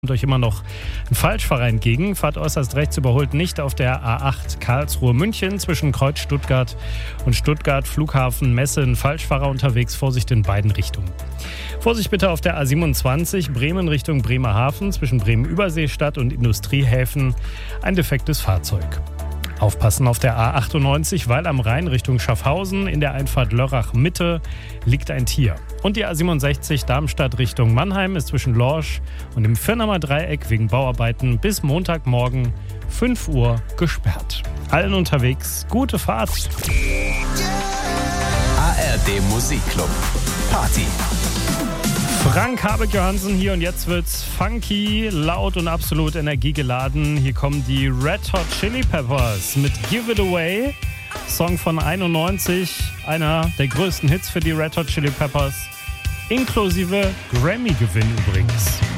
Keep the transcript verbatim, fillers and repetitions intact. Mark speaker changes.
Speaker 1: kommt euch immer noch ein Falschfahrer entgegen. Fahrt äußerst rechts, überholt nicht auf der A acht Karlsruhe-München zwischen Kreuz Stuttgart und Stuttgart Flughafen Messe. Ein Falschfahrer unterwegs, Vorsicht in beiden Richtungen. Vorsicht bitte auf der A siebenundzwanzig Bremen Richtung Bremerhaven zwischen Bremen-Überseestadt und Industriehäfen. Ein defektes Fahrzeug. Aufpassen auf der A achtundneunzig, weil am Rhein Richtung Schaffhausen in der Einfahrt Lörrach Mitte liegt ein Tier. Und die A siebenundsechzig Darmstadt Richtung Mannheim ist zwischen Lorsch und dem Firnamer Dreieck wegen Bauarbeiten bis Montagmorgen fünf Uhr gesperrt. Allen unterwegs gute Fahrt.
Speaker 2: A R D Musikclub Party.
Speaker 1: Frank Habek-Johansen hier und jetzt wird's funky, laut und absolut energiegeladen. Hier kommen die Red Hot Chili Peppers mit Give It Away. Song von einundneunzig, einer der größten Hits für die Red Hot Chili Peppers, inklusive Grammy-Gewinn übrigens.